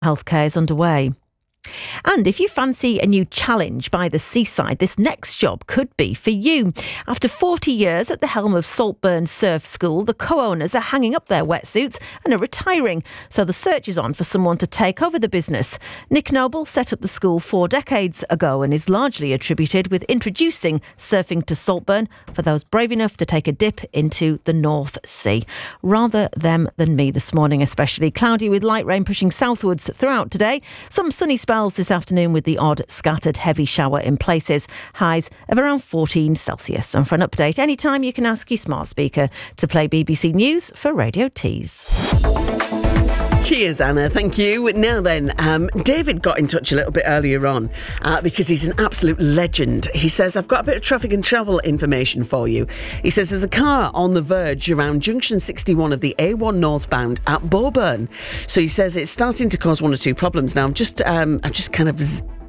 Healthcare is underway. And if you fancy a new challenge by the seaside, this next job could be for you. After 40 years at the helm of Saltburn Surf School, the co-owners are hanging up their wetsuits and are retiring. So the search is on for someone to take over the business. Nick Noble set up the school 4 decades ago and is largely attributed with introducing surfing to Saltburn for those brave enough to take a dip into the North Sea. Rather them than me this morning, especially. Cloudy with light rain pushing southwards throughout today. Some sunny spells this afternoon with the odd scattered heavy shower in places. Highs of around 14 Celsius. And for an update anytime, you can ask your smart speaker to play BBC News for Radio Tees. Cheers, Anna. Thank you. Now then, David got in touch a little bit earlier on because he's an absolute legend. He says, I've got a bit of traffic and travel information for you. He says there's a car on the verge around junction 61 of the A1 northbound at Bowburn. So he says it's starting to cause 1 or 2 problems. Now, I've just kind of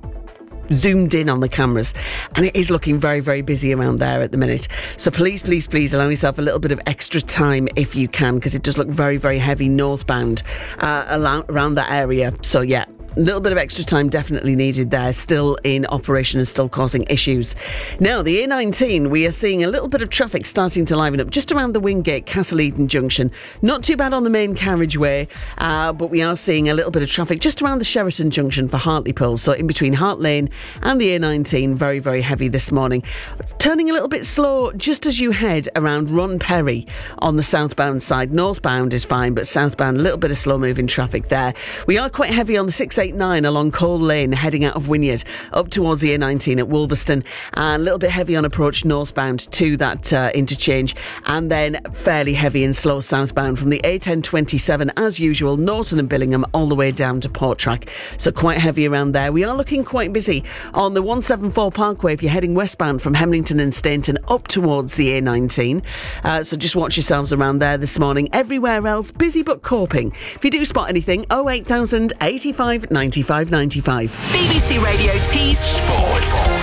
zoomed in on the cameras and it is looking very, very busy around there at the minute. So please allow yourself a little bit of extra time if you can, because it does look very, very heavy northbound around that area. So yeah, a little bit of extra time definitely needed there. Still in operation and still causing issues. Now, the A19, we are seeing a little bit of traffic starting to liven up just around the Wingate Castle Eden junction. Not too bad on the main carriageway, but we are seeing a little bit of traffic just around the Sheraton junction for Hartlepool. So in between Hart Lane and the A19, very, very heavy this morning. Turning a little bit slow just as you head around Ron Perry on the southbound side. Northbound is fine, but southbound, a little bit of slow moving traffic there. We are quite heavy on the 689 along Cole Lane heading out of Wynyard up towards the A19 at Wolverston, and a little bit heavy on approach northbound to that interchange, and then fairly heavy and slow southbound from the A1027 as usual, Norton and Billingham all the way down to Porttrack. So quite heavy around there. We are looking quite busy on the 174 Parkway if you're heading westbound from Hemlington and Stainton up towards the A19. So just watch yourselves around there this morning. Everywhere else busy but coping. If you do spot anything, 08000 85 95 95. BBC Radio Tees Sport.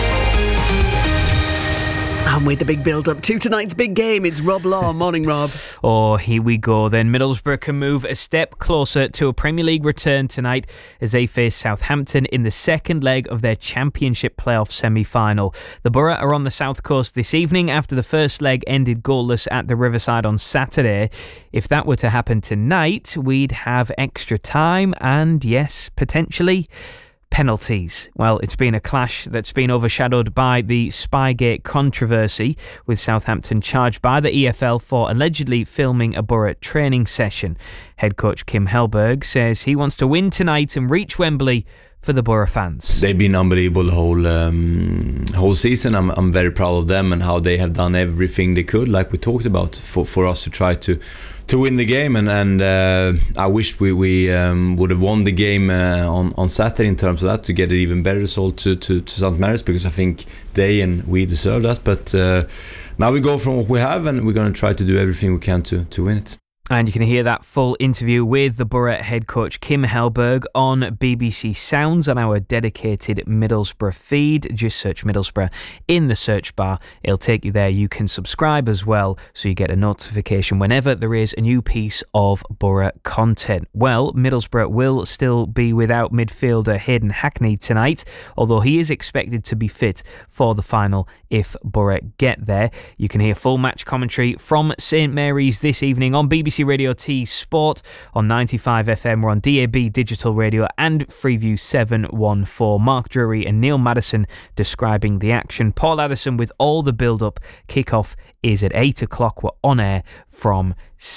And with the big build-up to tonight's big game, it's Rob Law. Morning, Rob. Oh, here we go then. Middlesbrough can move a step closer to a Premier League return tonight as they face Southampton in the second leg of their Championship playoff semi-final. The Borough are on the south coast this evening after the first leg ended goalless at the Riverside on Saturday. If that were to happen tonight, we'd have extra time and, yes, potentially penalties. Well, it's been a clash that's been overshadowed by the Spygate controversy, with Southampton charged by the EFL for allegedly filming a Borough training session. Head coach Kim Hellberg says he wants to win tonight and reach Wembley for the Borough fans. They've been unbelievable the whole season. I'm very proud of them and how they have done everything they could, like we talked about, for us to try to win the game, and I wish we would have won the game on Saturday in terms of that, to get an even better result to St Mary's, because I think they and we deserve that. But now we go from what we have, and we're going to try to do everything we can to win it. And you can hear that full interview with the Borough head coach Kim Hellberg on BBC Sounds on our dedicated Middlesbrough feed. Just search Middlesbrough in the search bar. It'll take you there. You can subscribe as well, so you get a notification whenever there is a new piece of Borough content. Well, Middlesbrough will still be without midfielder Hayden Hackney tonight, although he is expected to be fit for the final if Borough get there. You can hear full match commentary from St Mary's this evening on BBC Radio Tees Sport on 95 FM. We're on DAB Digital Radio and Freeview 714. Mark Drury and Neil Maddison describing the action. Paul Addison with all the build-up. Kick-off is at 8 o'clock. We're on air from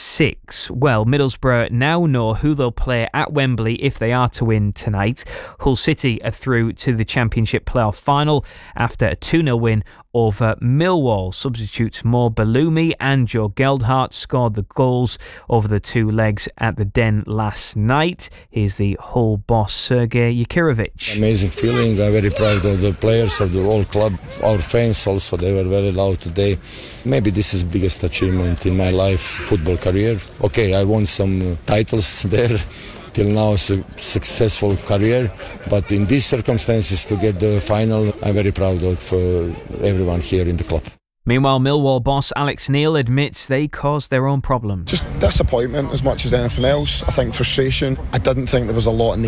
6. Well, Middlesbrough now know who they'll play at Wembley if they are to win tonight. Hull City are through to the Championship playoff final after a 2-0 win over Millwall. Substitutes Mo Bellumi and Joe Geldhart scored the goals over the 2 legs at the Den last night. Here's the Hull boss, Sergei Yakirovic. Amazing feeling. I'm very proud of the players, of the whole club, our fans also. They were very loud today. Maybe this is the biggest achievement in my life, football career. Okay, I won some titles there. Till now, it's a successful career, but in these circumstances, to get the final, I'm very proud of everyone here in the club. Meanwhile, Millwall boss Alex Neil admits they caused their own problems. Just disappointment as much as anything else. I think frustration. I didn't think there was a lot in the